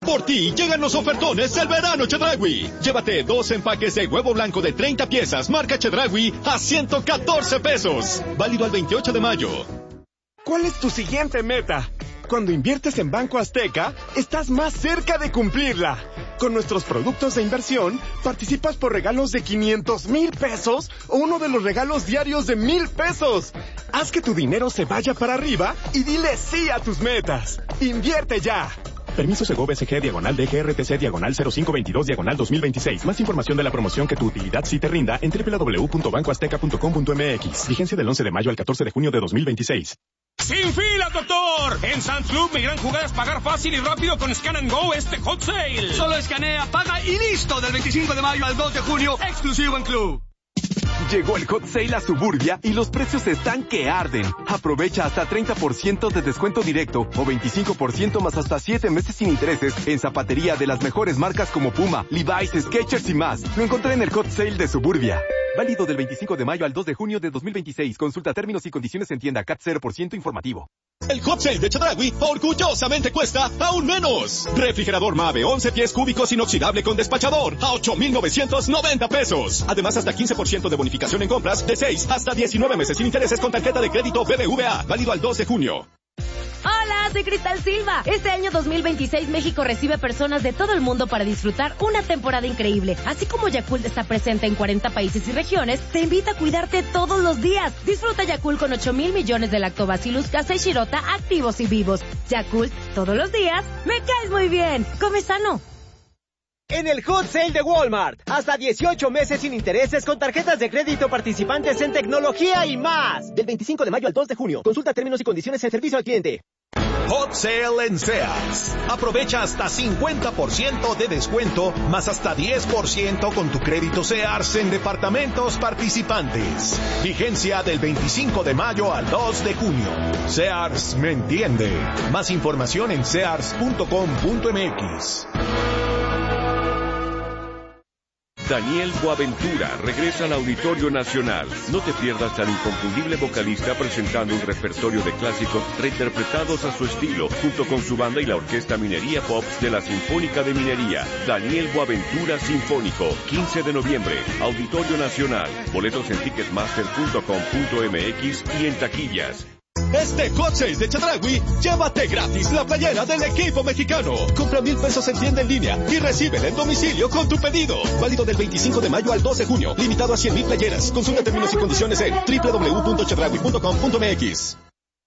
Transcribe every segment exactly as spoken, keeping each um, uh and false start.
Por ti llegan los ofertones del verano Chedraui. Llévate dos empaques de huevo blanco de treinta piezas, marca Chedraui, a ciento catorce pesos. Válido al veintiocho de mayo. ¿Cuál es tu siguiente meta? Cuando inviertes en Banco Azteca, estás más cerca de cumplirla. Con nuestros productos de inversión, participas por regalos de quinientos mil pesos o uno de los regalos diarios de mil pesos. Haz que tu dinero se vaya para arriba y dile sí a tus metas. ¡Invierte ya! Permiso Segov S G diagonal D G R T C diagonal cero cinco veintidós diagonal dos mil veintiséis. Más información de la promoción que tu utilidad sí te rinda en doble u doble u doble u punto banco azteca punto com punto m x. Vigencia del once de mayo al catorce de junio de dos mil veintiséis. ¡Sin fila, doctor! En Sam's Club, mi gran jugada es pagar fácil y rápido con Scan and Go este Hot Sale. Solo escanea, paga y listo. Del veinticinco de mayo al dos de junio, exclusivo en Club. Llegó el Hot Sale a Suburbia y los precios están que arden. Aprovecha hasta treinta por ciento de descuento directo o veinticinco por ciento más hasta siete meses sin intereses en zapatería de las mejores marcas como Puma, Levi's, Skechers y más. Lo encontré en el Hot Sale de Suburbia. Válido del veinticinco de mayo al dos de junio de dos mil veintiséis. Consulta términos y condiciones en tienda. C A T cero por ciento informativo. El Hot Sale de Chedraui orgullosamente cuesta aún menos. Refrigerador Mave once pies cúbicos inoxidable con despachador a ocho mil novecientos noventa pesos. Además, hasta quince por ciento de bonificación en compras de seis hasta diecinueve meses sin intereses con tarjeta de crédito B B V A. Válido al dos de junio. Hola, soy Cristal Silva. Este año dos mil veintiséis México recibe personas de todo el mundo para disfrutar una temporada increíble. Así como Yakult está presente en cuarenta países y regiones, te invita a cuidarte todos los días. Disfruta Yakult con ocho mil millones de lactobacillus casei shirota activos y vivos. Yakult, todos los días, me caes muy bien. Come sano. En el Hot Sale de Walmart, hasta dieciocho meses sin intereses con tarjetas de crédito participantes en tecnología y más. Del veinticinco de mayo al dos de junio. Consulta términos y condiciones en servicio al cliente. Hot Sale en Sears. Aprovecha hasta cincuenta por ciento de descuento, más hasta diez por ciento con tu crédito Sears en departamentos participantes. Vigencia del veinticinco de mayo al dos de junio. Sears me entiende. Más información en sears punto com punto m x. Daniel Boaventura regresa al Auditorio Nacional. No te pierdas al inconfundible vocalista presentando un repertorio de clásicos reinterpretados a su estilo, junto con su banda y la Orquesta Minería Pops de la Sinfónica de Minería. Daniel Boaventura Sinfónico, quince de noviembre, Auditorio Nacional. Boletos en ticketmaster punto com punto m x y en taquillas. Este Hot Sale de Chedraui, llévate gratis la playera del equipo mexicano. Compra mil pesos en tienda en línea y recíbela en domicilio con tu pedido. Válido del veinticinco de mayo al dos de junio. Limitado a cien mil playeras. Consulta términos y condiciones en doble u doble u doble u punto chedraui punto com punto m x.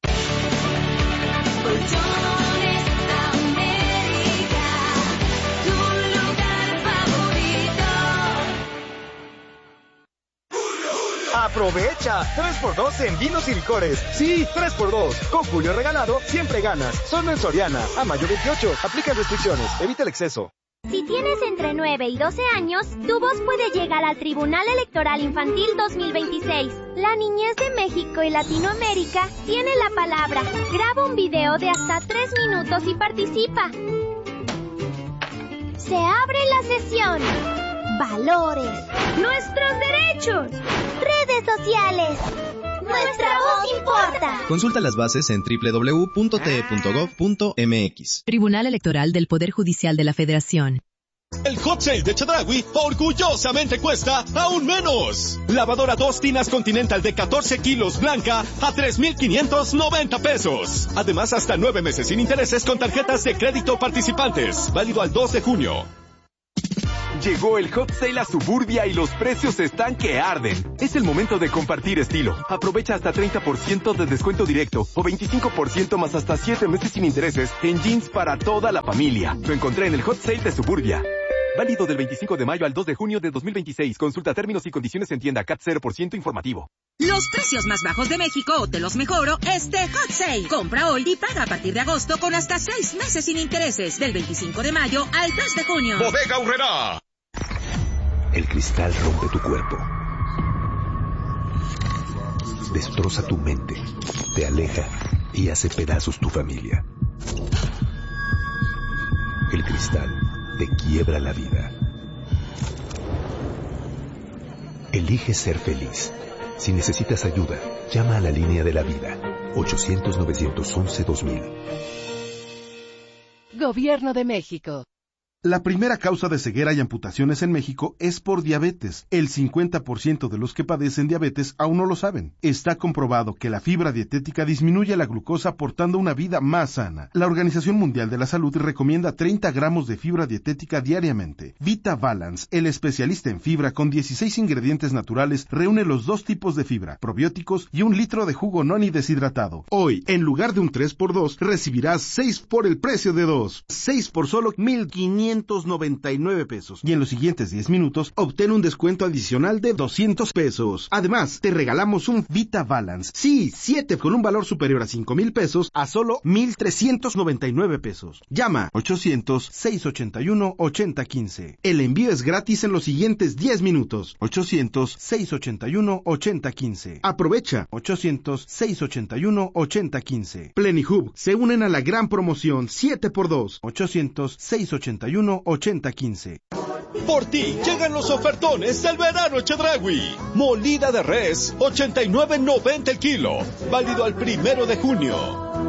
¡Aprovecha! tres por dos en vinos y licores. Sí, tres por dos. Con Julio Regalado, siempre ganas. Solo en Soriana. A mayo veintiocho. Aplica restricciones. Evita el exceso. Si tienes entre nueve y doce años, tu voz puede llegar al Tribunal Electoral Infantil dos mil veintiséis. La niñez de México y Latinoamérica tiene la palabra. Graba un video de hasta tres minutos y participa. Se abre la sesión. Valores. Nuestros derechos. Redes sociales. Nuestra voz importa. Consulta las bases en doble u doble u doble u punto t e punto gov punto m x. Tribunal Electoral del Poder Judicial de la Federación. El Hot Sale de Chedraui orgullosamente cuesta aún menos. Lavadora dos tinas Continental de catorce kilos blanca a tres mil quinientos noventa pesos. Además, hasta nueve meses sin intereses con tarjetas de crédito participantes. Válido al dos de junio. Llegó el Hot Sale a Suburbia y los precios están que arden. Es el momento de compartir estilo. Aprovecha hasta treinta por ciento de descuento directo o veinticinco por ciento más hasta siete meses sin intereses en jeans para toda la familia. Lo encontré en el Hot Sale de Suburbia. Válido del veinticinco de mayo al dos de junio de dos mil veintiséis. Consulta términos y condiciones en tienda. C A T cero por ciento informativo. Los precios más bajos de México o te los mejoro este Hot Sale. Compra hoy y paga a partir de agosto con hasta seis meses sin intereses. Del veinticinco de mayo al tres de junio. Bodega Aurrerá. El cristal rompe tu cuerpo. Destroza tu mente. Te aleja y hace pedazos tu familia. El cristal te quiebra la vida. Elige ser feliz. Si necesitas ayuda, llama a la línea de la vida. ochocientos, novecientos once, dos mil. Gobierno de México. La primera causa de ceguera y amputaciones en México es por diabetes. El cincuenta por ciento de los que padecen diabetes aún no lo saben. Está comprobado que la fibra dietética disminuye la glucosa aportando una vida más sana. La Organización Mundial de la Salud recomienda treinta gramos de fibra dietética diariamente. Vita Balance, el especialista en fibra con dieciséis ingredientes naturales, reúne los dos tipos de fibra, probióticos y un litro de jugo noni deshidratado. Hoy, en lugar de un tres por dos, recibirás seis por el precio de dos. seis por solo mil quinientos noventa y nueve pesos. Y en los siguientes diez minutos, obtén un descuento adicional de doscientos pesos. Además, te regalamos un Vita Balance. Sí, siete con un valor superior a cinco mil pesos a solo mil trescientos noventa y nueve pesos. Llama ochocientos, seiscientos ochenta y uno, ochenta quince. El envío es gratis en los siguientes diez minutos. ochocientos, seiscientos ochenta y uno, ochenta quince. Aprovecha. ochocientos, seiscientos ochenta y uno, ochenta quince. Plenihub se unen a la gran promoción siete por dos. ochocientos, seiscientos ochenta y uno, ochenta quince. Por ti llegan los ofertones del verano Chedraui. Molida de res, ochenta y nueve noventa el kilo. Válido al primero de junio.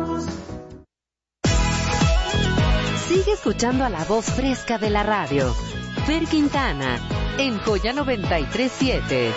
Sigue escuchando a la voz fresca de la radio. Fer Quintana, en Joya noventa y tres siete.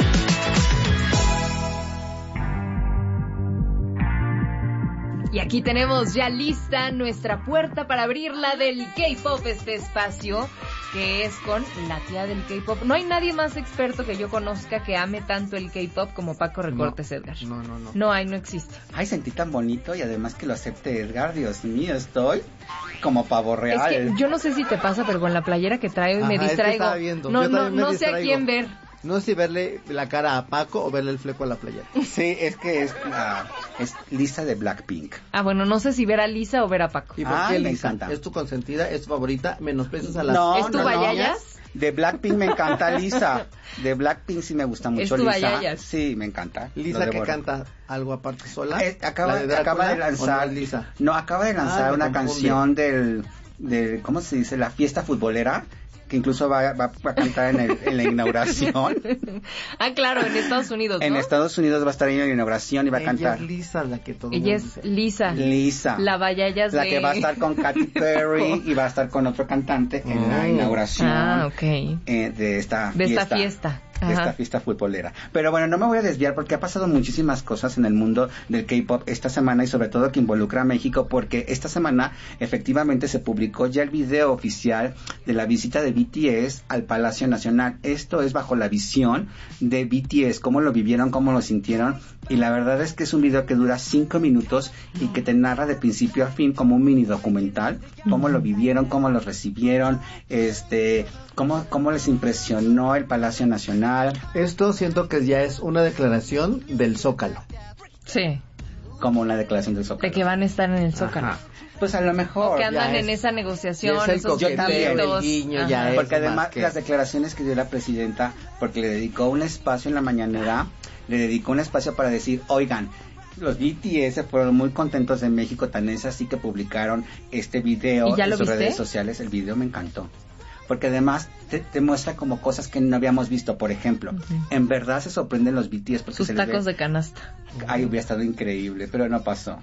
Y aquí tenemos ya lista nuestra puerta para abrirla del K-pop, este espacio que es con la tía del K-pop. No hay nadie más experto que yo conozca que ame tanto el K-pop como Paco Recortes, no, Edgar. No, no, no. No hay, no existe. Ay, sentí tan bonito y además que lo acepte Edgar. Dios mío, estoy como pavo real. Es que yo no sé si te pasa, pero con la playera que traigo me Ajá, distraigo. Es que estaba viendo. No, yo no, me no sé distraigo. a quién ver. No sé si verle la cara a Paco o verle el fleco a la playera. Sí, es que es, uh, es Lisa de Blackpink. Ah, bueno, no sé si ver a Lisa o ver a Paco. ¿Y por ah, qué Lisa? ¿Es tu consentida? ¿Es tu favorita? ¿Menosprecias a las... No, ¿Es tu no, bayayas? No. De Blackpink me encanta Lisa. De Blackpink sí me gusta mucho. ¿Es tu Lisa. Bayayas? Sí, me encanta. ¿Lisa que canta algo aparte sola? Eh, acaba, de acaba de lanzar... No, Lisa? no, acaba de lanzar ah, una canción del, del... ¿Cómo se dice? La fiesta futbolera. Que incluso va, va, va a cantar en, el, en la inauguración. Ah, claro, en Estados Unidos, ¿no? En Estados Unidos va a estar en la inauguración y va a Ella cantar. Ella es Lisa, la que todo Ella es Lisa. Lisa. La bayayas La de... que va a estar con Katy Perry y va a estar con otro cantante en oh. la inauguración ah, okay. eh, de esta de fiesta. esta fiesta. de Ajá. esta fiesta futbolera. Pero bueno, no me voy a desviar porque ha pasado muchísimas cosas en el mundo del K-pop esta semana y sobre todo que involucra a México, porque esta semana efectivamente se publicó ya el video oficial de la visita de B T S al Palacio Nacional. Esto es bajo la visión de B T S, cómo lo vivieron, cómo lo sintieron, y la verdad es que es un video que dura cinco minutos y que te narra de principio a fin como un mini documental, cómo lo vivieron, cómo lo recibieron, este, cómo, cómo les impresionó el Palacio Nacional. Esto siento que ya es una declaración del Zócalo. Sí. Como una declaración del Zócalo. De que van a estar en el Zócalo. Ajá. Pues a lo mejor. O que andan es, en esa negociación, esos yo también. el guiño, ya es porque además que... las declaraciones que dio la presidenta, porque le dedicó un espacio en la mañanera, le dedicó un espacio para decir, oigan, los B T S fueron muy contentos de México, tan es así que publicaron este video ¿Y ya en lo sus viste? redes sociales. El video me encantó. Porque además te, te muestra como cosas que no habíamos visto. Por ejemplo, uh-huh. en verdad se sorprenden los B T S porque sus se tacos les ve... de canasta. Ay, hubiera estado increíble, pero no pasó.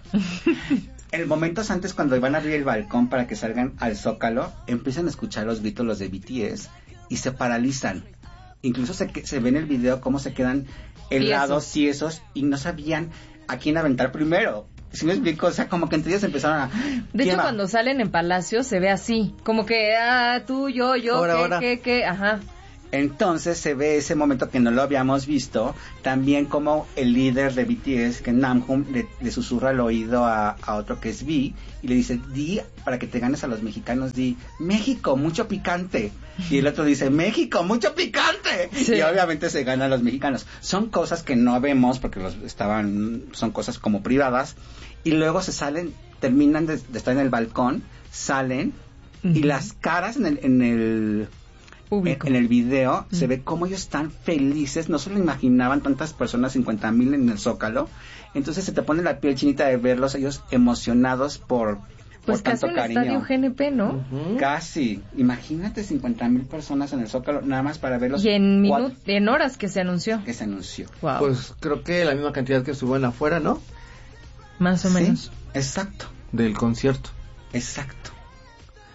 En momentos antes, cuando iban a abrir el balcón para que salgan al Zócalo, empiezan a escuchar los gritos los de B T S y se paralizan. Incluso se, se ve en el video cómo se quedan helados, tiesos, y no sabían a quién aventar primero. ¿Sí me explico? O sea, como que entre ellos empezaron a... De hecho, va? cuando salen en Palacio se ve así, como que, ah, tú, yo, yo, ahora, qué, ahora. qué, qué, ajá. Entonces se ve ese momento que no lo habíamos visto, también como el líder de B T S, que Namjoon, le, le susurra al oído a, a otro que es V, y le dice, di, para que te ganes a los mexicanos, di, México, mucho picante. Y el otro dice, México, mucho picante. Sí. Y obviamente se ganan los mexicanos. Son cosas que no vemos porque los estaban, son cosas como privadas, y luego se salen, terminan de, de estar en el balcón, salen, uh-huh. y las caras en el... En el En, en el video mm. se ve cómo ellos están felices, no se lo imaginaban tantas personas, cincuenta mil en el Zócalo, entonces se te pone la piel chinita de verlos, ellos emocionados por, pues por tanto cariño. Pues casi un estadio G N P, ¿no? Uh-huh. Casi, imagínate cincuenta mil personas en el Zócalo, nada más para verlos. Y en, minut- en horas que se anunció. Que se anunció. Wow. Pues creo que la misma cantidad que estuvo en afuera, ¿no? Más o menos. Sí, exacto. Del concierto. Exacto.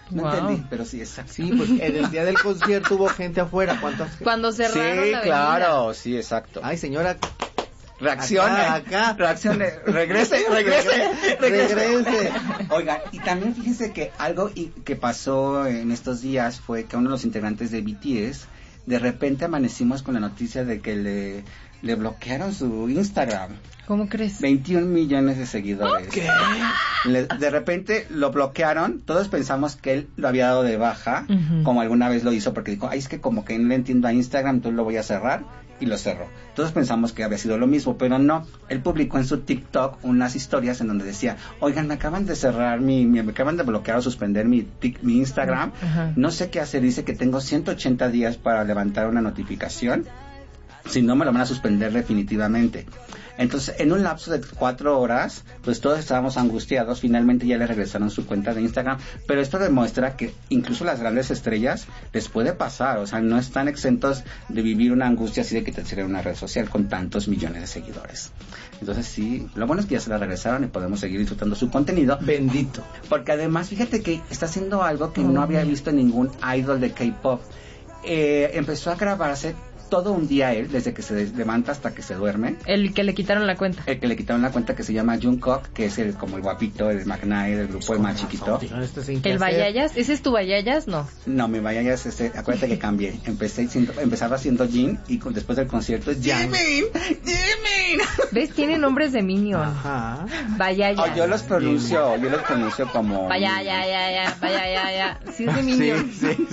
No Wow. entendí, pero sí, exacto. Sí, pues en el día del concierto hubo gente afuera. ¿Cuántas? Cuando cerraron Sí, la avenida. claro, sí, exacto. Ay, señora, Reaccione, acá, acá. reaccione, regrese, regrese, regrese. regrese. Oiga, y también fíjense que algo y- que pasó en estos días fue que uno de los integrantes de B T S, de repente amanecimos con la noticia de que le, le bloquearon su Instagram. ¿Cómo crees? veintiún millones de seguidores. ¿Qué? Le- de repente lo bloquearon, todos pensamos que él lo había dado de baja, Ujú. como alguna vez lo hizo, porque dijo, ay, es que como que no le entiendo a Instagram, entonces lo voy a cerrar, y lo cerró. Todos pensamos que había sido lo mismo, pero no. Él publicó en su TikTok unas historias en donde decía, oigan, me acaban de cerrar mi, mi- me acaban de bloquear o suspender mi, tic- mi Instagram, Ajá. no sé qué hacer, dice que tengo ciento ochenta días para levantar una notificación, si no me lo van a suspender definitivamente. Entonces, en un lapso de cuatro horas, pues todos estábamos angustiados, finalmente ya le regresaron su cuenta de Instagram, pero esto demuestra que incluso las grandes estrellas les puede pasar, o sea, no están exentos de vivir una angustia así de que te cierren una red social con tantos millones de seguidores. Entonces, sí, lo bueno es que ya se la regresaron y podemos seguir disfrutando su contenido. Bendito. Porque además, fíjate que está haciendo algo que no había visto en ningún idol de K-pop. Eh, empezó a grabarse todo un día él, desde que se levanta hasta que se duerme. El que le quitaron la cuenta. El que le quitaron la cuenta, que se llama Jungkook, que es el como el guapito, el Magnate del grupo, el más chiquito. ¿El Bayayas? ¿Ese es tu Bayayas? No. No, mi vaya es este, acuérdate que cambié. Empecé siendo, empezaba siendo Jin y con- después del concierto es Jimin, Jimin. ¿Ves? Tiene nombres de Minion. Ajá. Bayayas. Oh, yo los pronuncio, yo los pronuncio como Bayaya, ya, ya, Bayaya, ya. Sí es de Minion. Sí,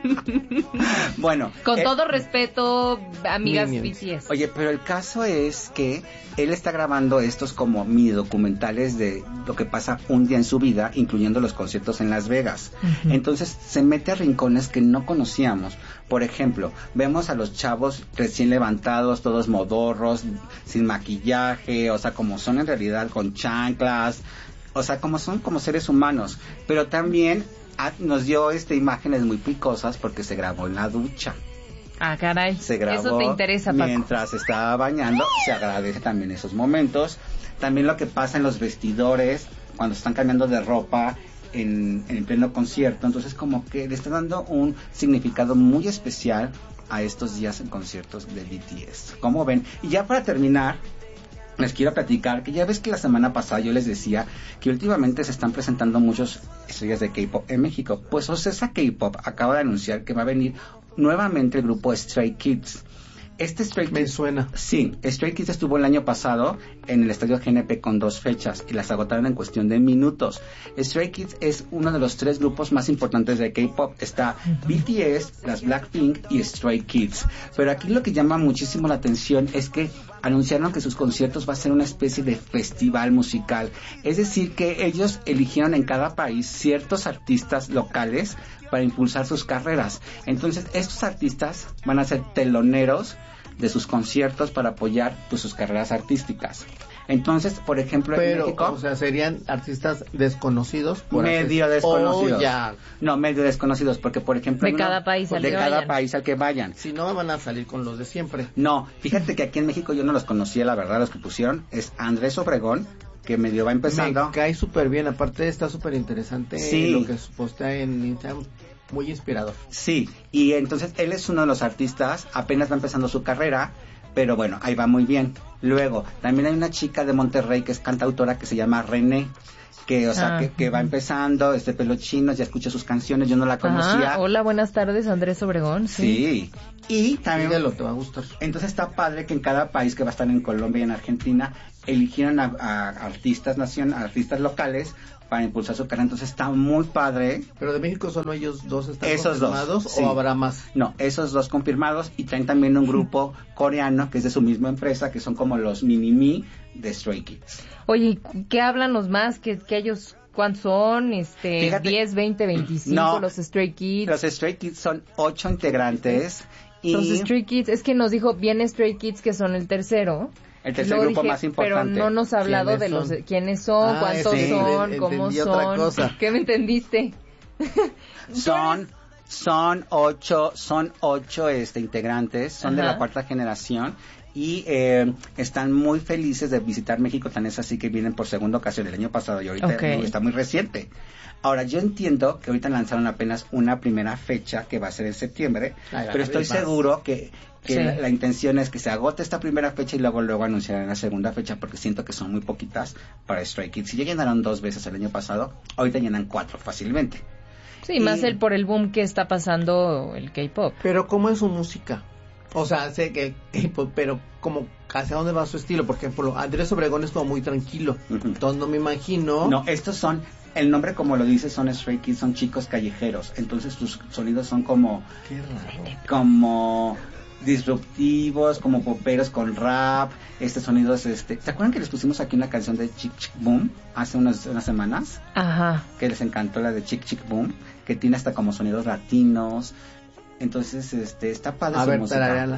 sí. Bueno, Con eh, todo respeto, amigas Minions. B T S. Oye, pero el caso es que él está grabando estos como mini documentales de lo que pasa un día en su vida, incluyendo los conciertos en Las Vegas. Ujú. Entonces se mete a rincones que no conocíamos. Por ejemplo, vemos a los chavos recién levantados, todos modorros, sin maquillaje, o sea, como son en realidad con chanclas, o sea, como son como seres humanos. Pero también ah, nos dio este imágenes muy picosas porque se grabó en la ducha. Ah, caray. Se grabó Eso te interesa, Paco. mientras estaba bañando, se agradece también esos momentos. También lo que pasa en los vestidores, cuando están cambiando de ropa en, en pleno concierto. Entonces como que le está dando un significado muy especial a estos días en conciertos de B T S. ¿Cómo ven? Y ya para terminar, les quiero platicar que ya ves que la semana pasada yo les decía que últimamente se están presentando muchos estrellas de K-pop en México. Pues Ocesa K-pop acaba de anunciar que va a venir nuevamente el grupo Stray Kids. Este Stray Kids... Me suena. Sí, Stray Kids estuvo el año pasado en el estadio G N P con dos fechas y las agotaron en cuestión de minutos. Stray Kids es uno de los tres grupos más importantes de K-pop. Está B T S, las Blackpink y Stray Kids. Pero aquí lo que llama muchísimo la atención es que anunciaron que sus conciertos va a ser una especie de festival musical. Es decir, que ellos eligieron en cada país ciertos artistas locales para impulsar sus carreras. Entonces, estos artistas van a ser teloneros de sus conciertos para apoyar pues sus carreras artísticas. Entonces, por ejemplo, Pero, en México... o sea, serían artistas desconocidos. Por medio así- desconocidos. Oh, ya. No, medio desconocidos, porque por ejemplo... De hay uno- cada país al de que cada vayan. país al que vayan. Si no, van a salir con los de siempre. No, fíjate que aquí en México yo no los conocía, la verdad, los que pusieron. Es Andrés Obregón, que medio va empezando. Me cae súper bien, aparte está súper interesante Sí. lo que postea en Instagram, muy inspirador. Sí, y entonces él es uno de los artistas, apenas va empezando su carrera, pero bueno, ahí va muy bien. Luego, también hay una chica de Monterrey que es cantautora que se llama René, que o sea, Ah. que, que va empezando, este pelo chino, ya escucha sus canciones, yo no la conocía. Ajá. Hola, buenas tardes, Andrés Obregón. Sí. Sí, y también Síguelo, te va a gustar. entonces está padre que en cada país que va a estar en Colombia y en Argentina eligieron a, a artistas nacion, a artistas locales para impulsar su carrera, entonces está muy padre. Pero de México solo ellos dos están Esos dos, confirmados sí. o habrá más. No, esos dos confirmados y traen también un grupo coreano que es de su misma empresa, que son como los mini-me de Stray Kids. Oye, ¿qué háblanos más? ¿Que, que ellos cuántos son? Este, Fíjate. diez, veinte, veinticinco, No. los Stray Kids. Los Stray Kids son ocho integrantes y Los Stray Kids, es que nos dijo bien Stray Kids que son el tercero. el tercer Luego grupo dije, más importante. Pero no nos ha hablado de ¿Quiénes los son? quiénes son, Ah, cuántos sí, son, entendí cómo otra son. cosa. ¿Qué me entendiste? Son son ocho son ocho este integrantes, son de Ajá. la cuarta generación y eh, están muy felices de visitar México, tan es así que vienen por segunda ocasión el año pasado y ahorita Okay. está muy reciente. Ahora, yo entiendo que ahorita lanzaron apenas una primera fecha que va a ser en septiembre, Ay, pero estoy más. seguro que, que Sí. la, la intención es que se agote esta primera fecha y luego luego anunciarán la segunda fecha, porque siento que son muy poquitas para Stray Kids. Si ya llenaron dos veces el año pasado, ahorita llenan cuatro fácilmente. Sí, más Y- el por el boom que está pasando el K-pop. Pero ¿cómo es su música? O sea, sé que el K-pop, pero como hacia dónde va su estilo. Por ejemplo, Andrés Obregón es como muy tranquilo. Ujú. Entonces no me imagino. No, estos son, el nombre como lo dice, son Stray Kids, son chicos callejeros. Entonces sus sonidos son como, Qué raro. como disruptivos, como poperos con rap. Este sonidos, este, ¿se acuerdan que les pusimos aquí una canción de Chick Chick Boom hace unas, unas semanas? Ajá. Que les encantó la de Chick Chick Boom, que tiene hasta como sonidos latinos. Entonces, este, está padre A su ver, música. tarareala.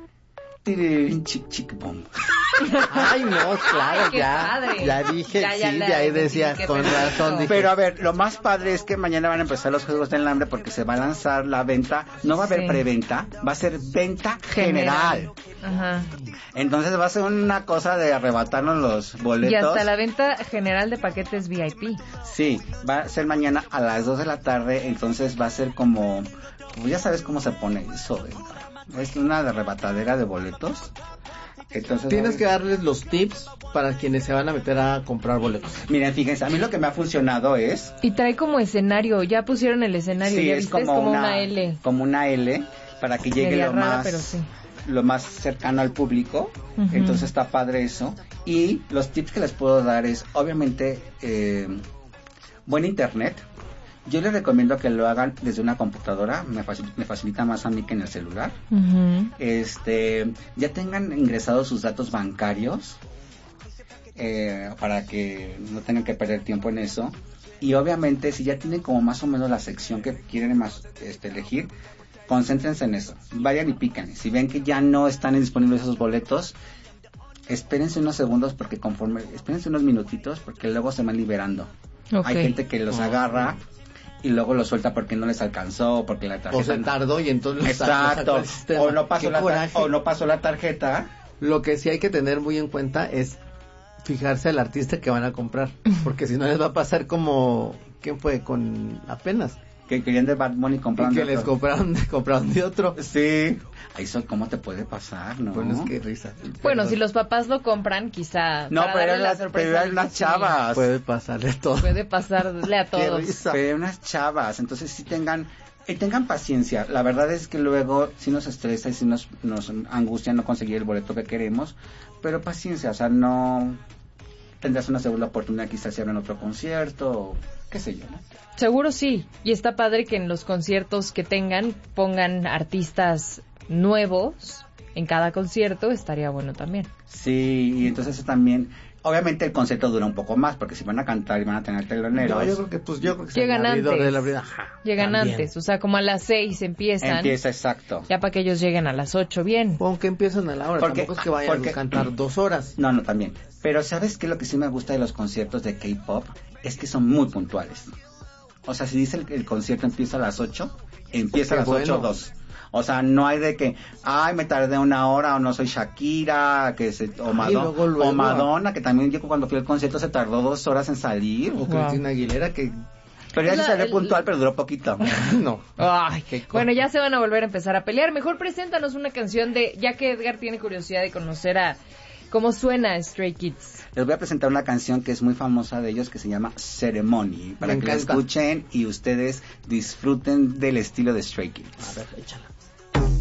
Tirirín, Chick Chick Boom. Ay, no, claro, Ay, qué ya. padre. Ya dije, Ya, ya sí, la de ahí identifiqué, decía, con perfecto. razón. Dije, Pero a ver, lo más padre es que mañana van a empezar los Juegos del Hambre porque se va a lanzar la venta, no va a haber Sí. preventa, va a ser venta general. Ajá. Entonces va a ser una cosa de arrebatarnos los boletos. Y hasta la venta general de paquetes V I P. Sí, va a ser mañana a las dos de la tarde, entonces va a ser como, pues ya sabes cómo se pone eso, ¿eh? Es una arrebatadera de boletos. Entonces, tienes que darles los tips para quienes se van a meter a comprar boletos. Miren, fíjense, a mí lo que me ha funcionado es... Y trae como escenario, ya pusieron el escenario, Sí, ya es viste, como, es como una, una L. Como una L, para que llegue Media lo rara, más... pero sí. lo más cercano al público. Ujú. Entonces está padre eso. Y los tips que les puedo dar es, obviamente, eh, buen internet. Yo les recomiendo que lo hagan desde una computadora, me, facil- me facilita más a mí que en el celular. Ujú. Este, ya tengan ingresados sus datos bancarios, eh, para que no tengan que perder tiempo en eso. Y obviamente, si ya tienen como más o menos la sección que quieren más este, elegir, concéntrense en eso. Vayan y pican. Si ven que ya no están disponibles esos boletos, espérense unos segundos porque conforme, espérense unos minutitos porque luego se van liberando. Ok. Hay gente que los agarra y luego los suelta porque no les alcanzó, porque la tarjeta... O se tardó y entonces los Exacto. sacó del sistema. O no pasó Qué la tar- coraje. o no pasó la tarjeta. Lo que sí hay que tener muy en cuenta es fijarse al artista que van a comprar, porque si no les va a pasar como ¿quién fue? Con apenas que querían de Bad Bunny comprando. y que les compraron, compraron de otro. Sí. Eso cómo te puede pasar, ¿no? Bueno, es que risa. Bueno, si los papás lo compran, quizá. No, para pero darle eran la las, sorpresa pero eran al unas niño. chavas. Puede pasarle todo. Puede pasarle a Qué todos. risa. Pero eran unas chavas. Entonces sí tengan, y tengan paciencia. La verdad es que luego sí nos estresa y sí nos, nos angustia no conseguir el boleto que queremos. Pero paciencia, o sea, no tendrás una segunda oportunidad quizás si abren otro concierto o qué sé yo, ¿no? Seguro sí. Y está padre que en los conciertos que tengan pongan artistas nuevos en cada concierto. Estaría bueno también. Sí, y entonces también, obviamente el concierto dura un poco más porque si van a cantar y van a tener teloneros. No, yo creo que pues yo creo que Llegan el abridor antes. de la abridor, ajá, Llegan también. antes. O sea, como a las seis empiezan. Empieza, exacto. Ya para que ellos lleguen a las ocho bien. Aunque empiezan a la hora, Porque- tampoco es que vayan porque- a cantar dos horas. No, no, también. Pero ¿sabes qué? Lo que sí me gusta de los conciertos de K-pop es que son muy puntuales. O sea, si dice el, el concierto empieza a las ocho, empieza Qué a las bueno. ocho dos. O sea, no hay de que, ay, me tardé una hora o no soy Shakira, que se, o, Mado- luego, luego. o Madonna, que también yo cuando fui al concierto se tardó dos horas en salir. O Cristina Aguilera que Pero ya La- se salió el- puntual, pero duró poquito. no. Ay, Qué co- bueno, ya se van a volver a empezar a pelear. Mejor preséntanos una canción de, ya que Edgar tiene curiosidad de conocer a cómo suena Stray Kids. Les voy a presentar una canción que es muy famosa de ellos que se llama Ceremony, para Me que la encanta. escuchen y ustedes disfruten del estilo de Stray Kids. A ver, échala.